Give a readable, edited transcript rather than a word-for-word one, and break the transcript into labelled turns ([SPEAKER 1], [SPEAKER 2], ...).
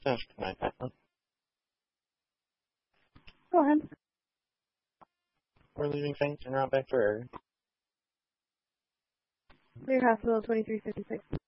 [SPEAKER 1] Go ahead.
[SPEAKER 2] We're leaving Saints and route back for
[SPEAKER 1] Clear Hospital 2356.